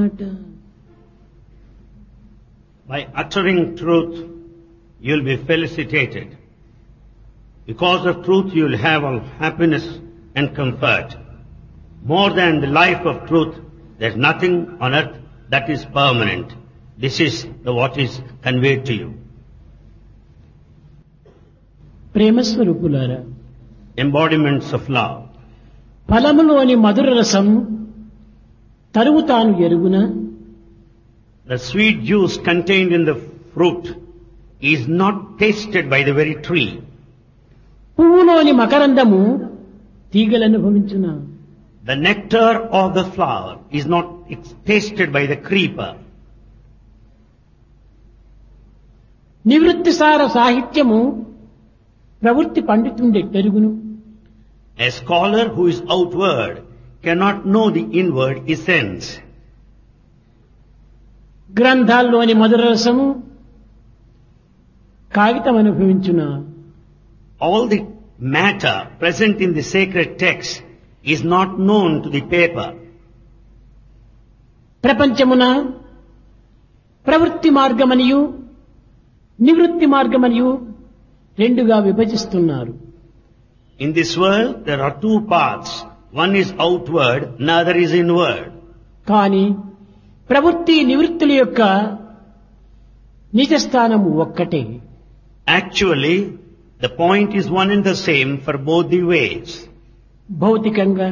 మాట. By uttering truth, you'll be felicitated. Because of truth, you'll have all happiness and comfort. More than the life of truth, there's nothing on earth that is permanent. This is what is conveyed to you. ప్రేమస్వరూపులారా, Embodiments of love. ఫలములోని మధుర రసం తరువు తాను ఎరుగున. The sweet juice contained in the fruit is not tasted by the very tree. పువ్వులోని మకరందము తీగలనుభవించున. The nectar of the flower is not tasted by the creeper. నివృత్తిసార సాహిత్యము ప్రవృత్తి పండితుండే పెరుగును. A scholar who is outward cannot know the inward essence. గ్రంథాల్లోని మధుర రసము కాగితం అనుభవించున. All the matter present in the sacred text is not known to the paper. ప్రపంచమున ప్రవృత్తి మార్గమనియు నివృత్తి మార్గమనియు రెండుగా విభజిస్తున్నారు. In this world there are two paths. One is outward, another is inward. కానీ ప్రవృత్తి నివృత్తుల యొక్క నిజస్థానము ఒక్కటే. Actually, the point is one and the same for both the ways. భౌతికంగా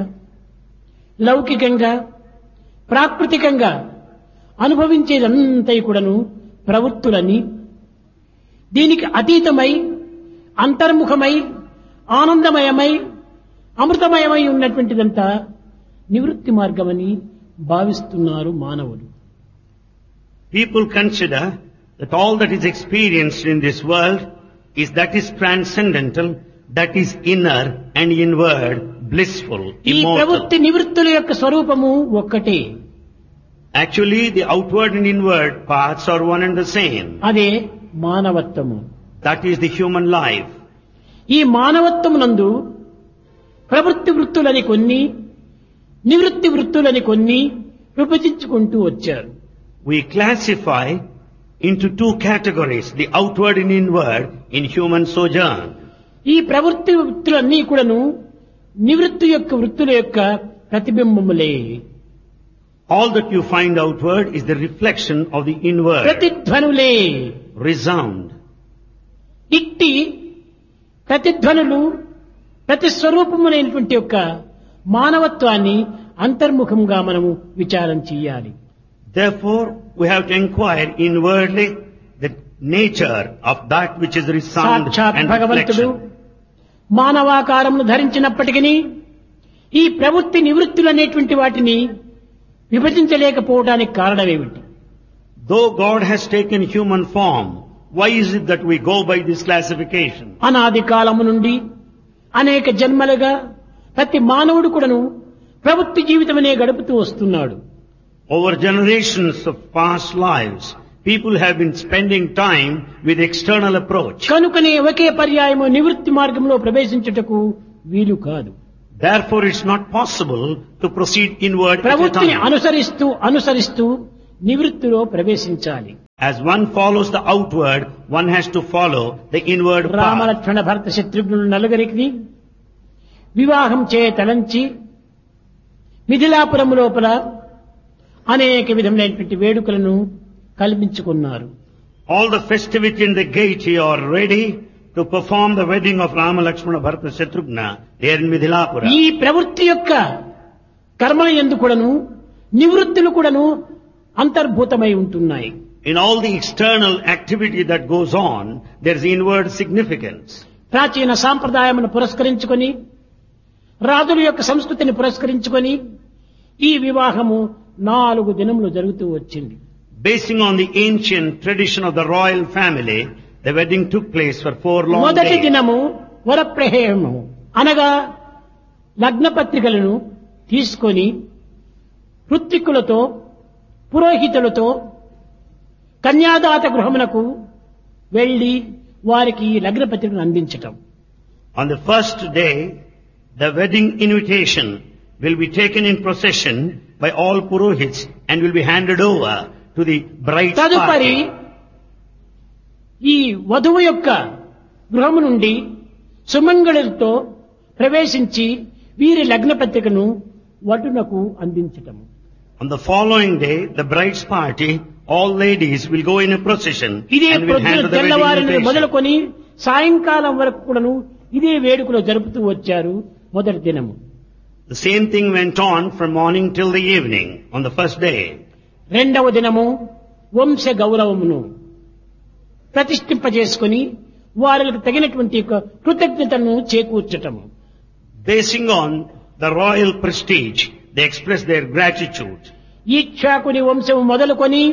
లౌకికంగా ప్రాకృతికంగా అనుభవించేదంతా కూడాను ప్రవృత్తులని, దీనికి అతీతమై అంతర్ముఖమై ఆనందమయమై అమృతమయమై ఉన్నటువంటిదంతా నివృత్తి మార్గమని భావిస్తున్నారు మానవులు. People consider that all that is experienced in this world is transcendental, that is inner and inward, blissful, ఈ immortal. ప్రవృత్తి నివృత్తుల యొక్క స్వరూపము ఒక్కటే. Actually, the outward and inward paths are one and the same. అదే మానవత్వము. That is the human life. ఈ మానవత్వమునందు ప్రవృత్తి వృత్తులని కొన్ని, నివృత్తి వృత్తులని కొన్ని విభజించుకుంటూ వచ్చారు. We classify into two categories, the outward and inward, in human sojourn. ఈ ప్రవృత్తి వృత్తులన్నీ కూడాను నివృత్తి యొక్క వృత్తుల యొక్క ప్రతిబింబములే. All that you find outward is the reflection of the inward. ప్రతిధ్వనులే. Resound. ఇట్టి ప్రతిధ్వనులు ప్రతిస్వరూపములైనటువంటి యొక్క మానవత్వాన్ని అంతర్ముఖంగా మనము విచారం చేయాలి. Therefore, we have to inquire inwardly the nature of that which is resound సాక్షాత్ and భగవంతుడు reflection. మానవాకారమును ధరించినప్పటికీ ఈ ప్రవృత్తి నివృత్తులు అనేటువంటి వాటిని విభజించలేకపోవడానికి కారణమేమిటి? Though God has taken human form, why is it that we go by this classification? అనాది కాలము నుండి అనేక జన్మలుగా ప్రతి మానవుడు కూడాను ప్రవృత్తి జీవితమనే గడుపుతూ వస్తున్నాడు. Over generations of past lives, people have been spending time with external approach. కనుకనే ఒకే పర్యాయము నివృత్తి మార్గంలో ప్రవేశించుటకు వీలు కాదు. Therefore, it's not possible to proceed inward at a ప్రవృత్తిని time. అనుసరిస్తూ నివృత్తిలో ప్రవేశించాలి. As one follows the outward, one has to follow the inward path. Ramalakshmana భరత శత్రుఘ్నులు నలుగురికి వివాహం తలంచి మిథిలాపురం లోపల అనేక విధములైనటువంటి వేడుకలను కల్పించుకున్నారు. All the festivity and the gaiety are ready to perform the wedding of Rama, Lakshmana, Bharata, Shatrughna there in Midhilapura. ఈ ప్రవృత్తి యొక్క కర్మల యందు కూడాను నివృత్తులు కూడాను అంతర్భూతమై ఉంటున్నాయి. In all the external activity that goes on, there is inward significance. ప్రాచీన సాంప్రదాయమును పురస్కరించుకొని రాజుల యొక్క సంస్కృతిని పురస్కరించుకొని ఈ వివాహము 4 దినములు జరుగుతూ వచ్చింది. Basing on the ancient tradition of the royal family, the wedding took place for 4 long మొదటి days. దినము వరప్రహేయము అనగా లగ్న పత్రికలను తీసుకొని ఋత్విక్కులతో పురోహితులతో కన్యాదాత గృహమునకు వెళ్లి వారికి లగ్న పత్రికను అందించటం. On the first day, the wedding invitation will be taken in procession by all Purohits and will be handed over to the bride's తదుపరి party. ఈ వధువు యొక్క గృహము నుండి సుమంగళులతో ప్రవేశించి వీరి లగ్న పత్రికను వటునకు అందించటము. On the following day, the bride's party, all ladies will go in a procession ఇదే and will hand ప్రొద్దున the wedding తెల్లవారిని invitation. మొదలుకొని సాయంకాలం వరకు కూడాను ఇదే వేడుకలో జరుపుతూ వచ్చారు మొదటి దినము. The same thing went on from morning till the evening on the first day. రెండవ దినము వంశ గౌరవమును ప్రతిష్ఠింపజేసుకొని వారికి తగినటువంటి యొక్క కృతజ్ఞతను చేకూర్చటము. Basing on the royal prestige, they express their gratitude. ఈక్షాకుని వంశము మొదలుకొని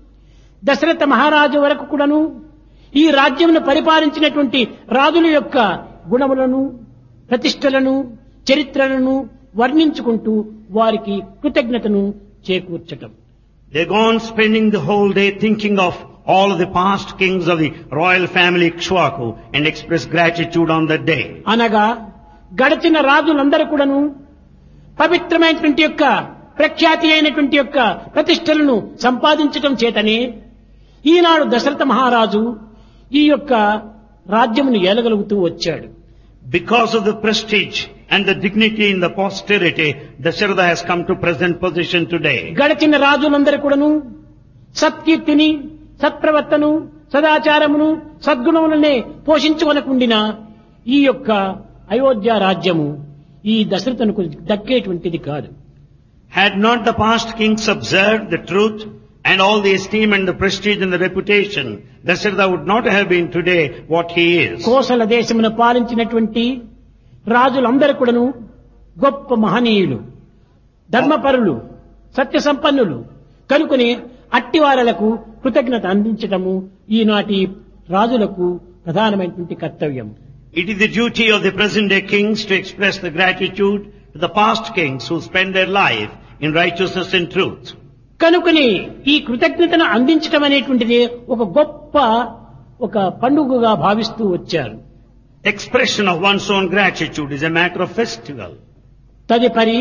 దశరథ మహారాజు వరకు కూడాను ఈ రాజ్యమును పరిపాలించినటువంటి రాజుల యొక్క గుణములను ప్రతిష్టలను చరిత్రలను వర్ణించుకుంటూ వారికి కృతజ్ఞతను చేకూర్చటం. They go on spending the whole day thinking of all of the past kings of the royal family Ikshwaku and express gratitude on that day. అనగా గడిచిన రాజులందరూ కూడాను పవిత్రమైనటువంటి యొక్క ప్రఖ్యాతి అయినటువంటి యొక్క ప్రతిష్టలను సంపాదించటం చేతనే ఈనాడు దశరథ మహారాజు ఈ యొక్క రాజ్యమును ఏలగలుగుతూ వచ్చాడు. Because of the prestige and the dignity in the posterity, Dasharatha has come to present position today. గడిచిన రాజులందరూ కూడాను సత్కీర్తిని సత్ప్రవర్తను సదాచారమును సద్గుణములనే పోషించుకొనకుండిన ఈ యొక్క అయోధ్య రాజ్యము ఈ దశరథునకు దక్కేటువంటిది కాదు. Had not the past kings observed the truth and all the esteem and the prestige and the reputation, Dasharatha would not have been today what he is. Kosala దేశమును పాలించినటువంటి రాజులందరూ కూడాను గొప్ప మహనీయులు, ధర్మపరులు, సత్య సంపన్నులు కనుకొని అట్టివారలకు కృతజ్ఞత అందించటము ఈనాటి రాజులకు ప్రధానమైనటువంటి కర్తవ్యం. It is the duty of the present day kings to express the gratitude to the past kings who spend their life in righteousness and truth. కనుకొని ఈ కృతజ్ఞతను అందించటం అనేటువంటిది ఒక గొప్ప ఒక పండుగగా భావిస్తూ వచ్చారు. Expression of one's own gratitude is a matter of festival. తదుపరి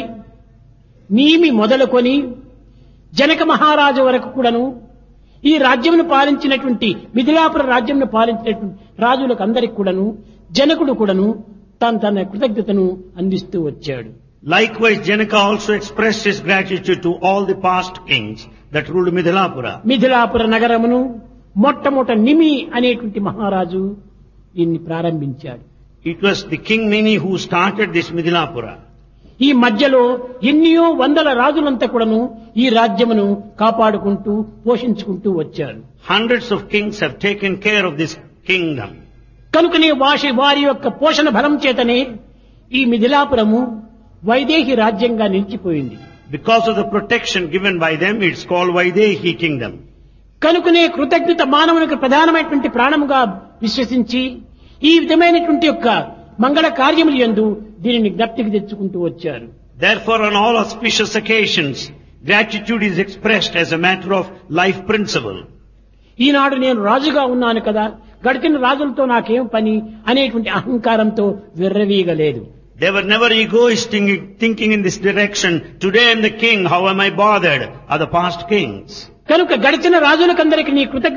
నీమి మొదలుకొని జనక మహారాజు వరకు కూడాను ఈ రాజ్యమును పాలించినటువంటి మిథిలాపుర రాజ్యమును పాలించినటువంటి రాజులకు అందరికి కూడాను జనకుడు కూడాను తన కృతజ్ఞతను అందిస్తూ వచ్చాడు. Likewise, Janaka also expressed his gratitude to all the past kings that ruled Midhilapura. Mithilapura నగరమును మొట్టమొదట నిమి అనేటువంటి మహారాజు దీన్ని ప్రారంభించాడు. It was the king Mini who started this Midhilapura. ఈ మధ్యలో ఎన్నో వందల రాజులంతా కూడాను ఈ రాజ్యమును కాపాడుకుంటూ పోషించుకుంటూ వచ్చారు. Hundreds of kings have taken care of this kingdom. కనుకనే వారి యొక్క పోషణ బలం చేతనే ఈ మిథిలాపురము వైదేహి రాజ్యంగా నిలిచిపోయింది. Because of the protection given by them, it's called Vaidehi kingdom. కనుకనే కృతజ్ఞత మానవునికి ప్రధానమైనటువంటి ప్రాణముగా విశ్వసించి ఈ విధమైనటువంటి యొక్క మంగళ కార్యములు యందు దీనిని జ్ఞప్తికి తెచ్చుకుంటూ వచ్చారు. Therefore, on all auspicious occasions, gratitude is expressed as a matter of life principle. ఈనాడు నేను రాజుగా ఉన్నాను కదా, గడిచిన రాజులతో నాకేం పని అనేటువంటి అహంకారంతో విర్రవీగలేదు. They were never egoistic thinking in this direction. Today I am the king, how am I bothered? Are the past kings. కనుక గడిచిన రాజులకందరికీ నీ కృతజ్ఞత